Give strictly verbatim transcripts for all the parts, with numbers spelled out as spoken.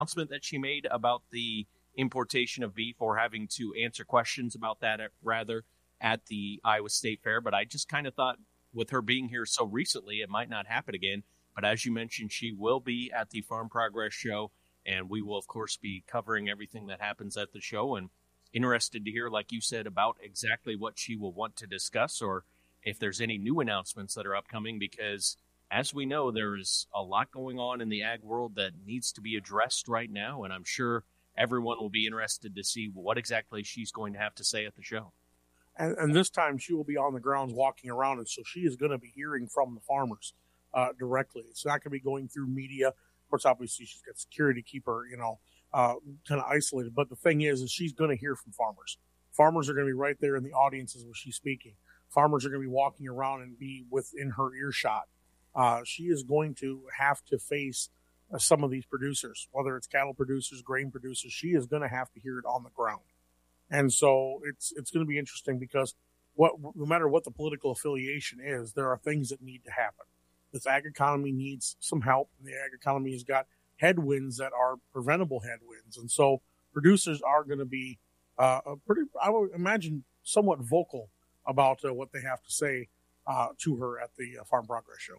announcement that she made about the importation of beef, or having to answer questions about that at, rather at the Iowa State Fair. But I just kind of thought, with her being here so recently, it might not happen again. But as you mentioned, she will be at the Farm Progress Show, and we will, of course, be covering everything that happens at the show. And interested to hear, like you said, about exactly what she will want to discuss, or if there's any new announcements that are upcoming, because as we know, there's a lot going on in the ag world that needs to be addressed right now, and I'm sure everyone will be interested to see what exactly she's going to have to say at the show. And, and this time she will be on the grounds walking around, and so she is going to be hearing from the farmers uh, directly. It's not going to be going through media. Of course, obviously she's got security to keep her, you know, uh, kind of isolated. But the thing is, is she's going to hear from farmers. Farmers are going to be right there in the audiences where she's speaking. Farmers are going to be walking around and be within her earshot. Uh, she is going to have to face uh, some of these producers, whether it's cattle producers, grain producers. She is going to have to hear it on the ground. And so it's it's going to be interesting, because what no matter what the political affiliation is, there are things that need to happen. This ag economy needs some help, and the ag economy has got headwinds that are preventable headwinds. And so producers are going to be uh, a pretty, I would imagine, somewhat vocal about uh, what they have to say uh, to her at the uh, Farm Progress Show.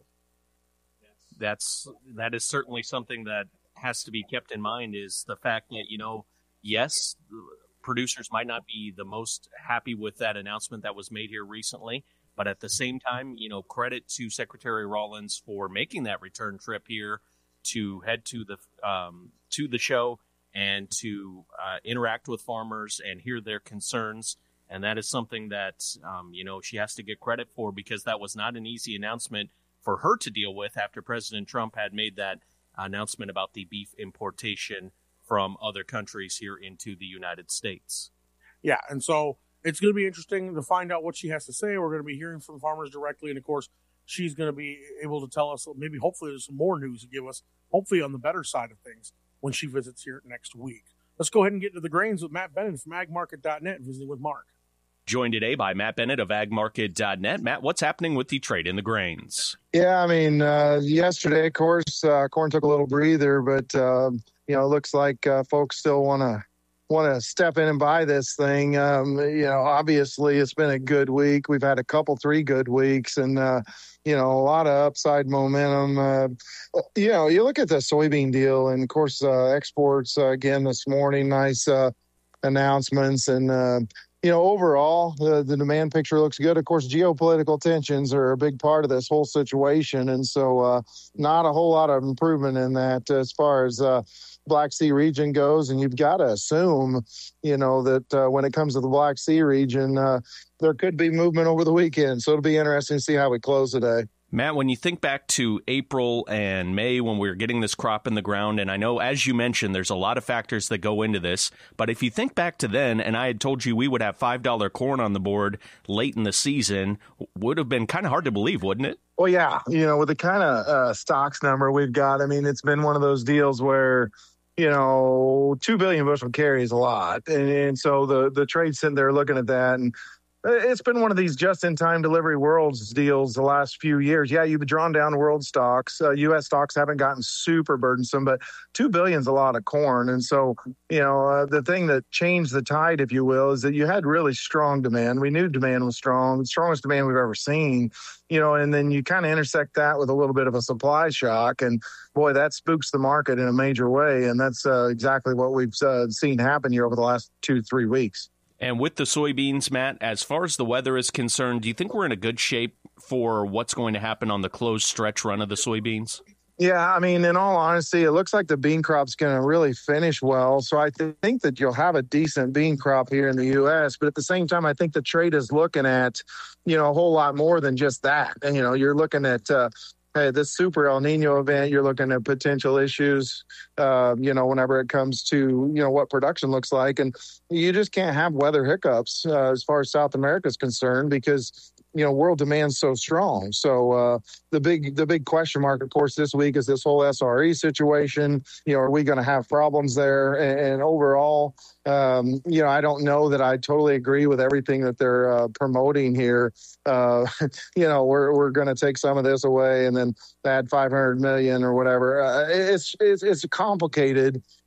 That's that is certainly something that has to be kept in mind, is the fact that, you know, yes, producers might not be the most happy with that announcement that was made here recently, but at the same time, you know, credit to Secretary Rollins for making that return trip here to head to the um, to the show and to uh, interact with farmers and hear their concerns. And that is something that, um, you know, she has to get credit for, because that was not an easy announcement for her to deal with after President Trump had made that announcement about the beef importation from other countries here into the United States. Yeah, and so it's going to be interesting to find out what she has to say. We're going to be hearing from farmers directly, and of course, she's going to be able to tell us, maybe hopefully there's some more news to give us, hopefully on the better side of things, when she visits here next week. Let's go ahead and get into the grains with Matt Bennett from ag market dot net, visiting with Mark. Joined today by Matt Bennett of ag market dot net. Matt, what's happening with the trade in the grains? Yeah, I mean, uh, yesterday, of course, uh, corn took a little breather, but, uh, you know, it looks like uh, folks still want to want to step in and buy this thing. Um, you know, obviously, it's been a good week. We've had a couple, three good weeks, and, uh, you know, a lot of upside momentum. Uh, you know, you look at the soybean deal, and, of course, uh, exports, uh, again, this morning, nice uh, announcements, and, uh, you know, overall, the, the demand picture looks good. Of course, geopolitical tensions are a big part of this whole situation. And so uh, not a whole lot of improvement in that as far as uh, Black Sea region goes. And you've got to assume, you know, that uh, when it comes to the Black Sea region, uh, there could be movement over the weekend. So it'll be interesting to see how we close today. Matt, when you think back to April and May when we were getting this crop in the ground, and I know, as you mentioned, there's a lot of factors that go into this, but if you think back to then, and I had told you we would have five dollar corn on the board late in the season, would have been kind of hard to believe, wouldn't it? Well, yeah, you know, with the kind of uh, stocks number we've got, I mean, it's been one of those deals where, you know, two billion bushel carry is a lot. And, and so the, the trade's sitting there looking at that, and it's been one of these just-in-time delivery worlds deals the last few years. Yeah, you've drawn down world stocks. Uh, U S stocks haven't gotten super burdensome, but two billion is a lot of corn. And so, you know, uh, the thing that changed the tide, if you will, is that you had really strong demand. We knew demand was strong, the strongest demand we've ever seen, you know, and then you kind of intersect that with a little bit of a supply shock. And, boy, that spooks the market in a major way. And that's uh, exactly what we've uh, seen happen here over the last two, three weeks. And with the soybeans, Matt, as far as the weather is concerned, do you think we're in a good shape for what's going to happen on the closed stretch run of the soybeans? Yeah, I mean, in all honesty, it looks like the bean crop's going to really finish well. So I th- think that you'll have a decent bean crop here in the U S. But at the same time, I think the trade is looking at, you know, a whole lot more than just that. And, you know, you're looking at uh, hey, this super El Nino event, you're looking at potential issues, uh, you know, whenever it comes to, you know, what production looks like. And you just can't have weather hiccups uh, as far as South America is concerned, because, you know, world demand's so strong. So uh, the big the big question mark, of course, this week is this whole S R E situation. You know, are we going to have problems there? And, and overall, um, you know, I don't know that I totally agree with everything that they're uh, promoting here. Uh, you know, we're we're going to take some of this away and then add five hundred million or whatever. Uh, it's, it's it's complicated.